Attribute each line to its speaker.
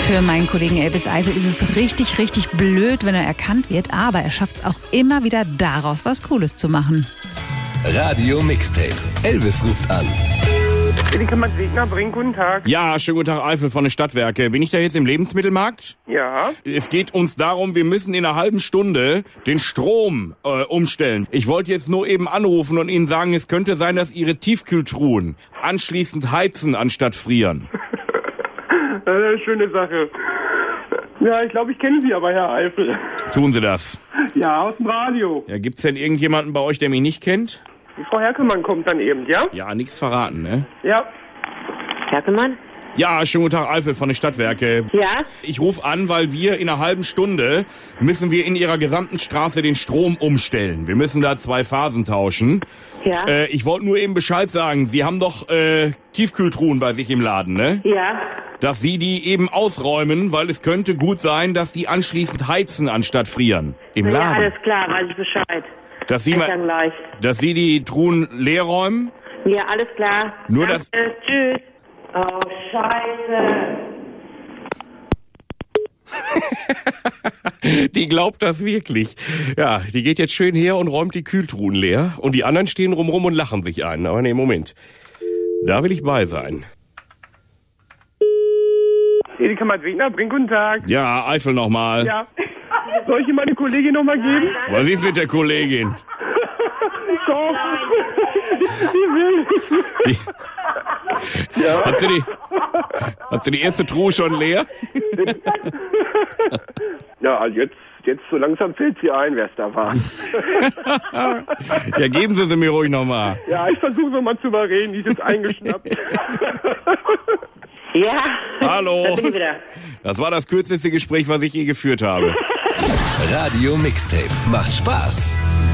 Speaker 1: Für meinen Kollegen Elvis Eifel ist es richtig, richtig blöd, wenn er erkannt wird, aber er schafft es auch immer wieder daraus was Cooles zu machen.
Speaker 2: Radio Mixtape. Elvis ruft an.
Speaker 3: Segner bringen, guten Tag.
Speaker 4: Ja, schönen guten Tag, Eifel von den Stadtwerke. Bin ich da jetzt im Lebensmittelmarkt?
Speaker 3: Ja.
Speaker 4: Es geht uns darum, wir müssen in einer halben Stunde den Strom umstellen. Ich wollte jetzt nur eben anrufen und Ihnen sagen, es könnte sein, dass Ihre Tiefkühltruhen anschließend heizen anstatt frieren.
Speaker 3: Schöne Sache. Ja, ich glaube, ich kenne Sie aber, Herr Eifel.
Speaker 4: Tun Sie das.
Speaker 3: Ja, aus dem Radio.
Speaker 4: Ja, gibt's denn irgendjemanden bei euch, der mich nicht kennt?
Speaker 3: Die Frau Herkelmann kommt dann eben, ja?
Speaker 4: Ja, nichts verraten, ne?
Speaker 3: Ja.
Speaker 5: Herkelmann?
Speaker 4: Ja, schönen guten Tag, Eifel von den Stadtwerke.
Speaker 5: Ja?
Speaker 4: Ich rufe an, weil wir in einer halben Stunde müssen wir in Ihrer gesamten Straße den Strom umstellen. Wir müssen da 2 Phasen tauschen.
Speaker 5: Ja?
Speaker 4: Ich wollte nur eben Bescheid sagen, Sie haben doch Tiefkühltruhen bei sich im Laden, ne?
Speaker 5: Ja?
Speaker 4: Dass Sie die eben ausräumen, weil es könnte gut sein, dass die anschließend heizen anstatt frieren. Im
Speaker 5: Ja,
Speaker 4: Laden.
Speaker 5: alles klar, weiß ich Bescheid.
Speaker 4: Dass Sie,
Speaker 5: Dann gleich.
Speaker 4: dass Sie die Truhen leer räumen?
Speaker 5: Ja, alles klar.
Speaker 4: Nur
Speaker 5: Danke, tschüss. Oh, Scheiße.
Speaker 4: Die glaubt das wirklich. Ja, die geht jetzt schön her und räumt die Kühltruhen leer. Und die anderen stehen rumrum und lachen sich ein. Aber nee, Moment. Da will ich bei sein.
Speaker 3: Edeka Madwegner, bring, guten Tag.
Speaker 4: Ja, Eifel nochmal.
Speaker 3: Ja. Soll ich Ihnen meine Kollegin nochmal geben?
Speaker 4: Was ist mit der Kollegin?
Speaker 3: Doch. Die will nicht. Ja.
Speaker 4: Hat sie die erste Truhe schon leer?
Speaker 3: Ja, also jetzt so langsam fällt sie ein, wer es da war.
Speaker 4: Ja, geben Sie mir ruhig nochmal.
Speaker 3: Ja, ich versuche so mal zu überreden, die ist jetzt eingeschnappt.
Speaker 5: Ja?
Speaker 4: Hallo.
Speaker 5: Da bin ich wieder.
Speaker 4: Das war das kürzeste Gespräch, was ich je geführt habe.
Speaker 2: Radio Mixtape. Macht Spaß.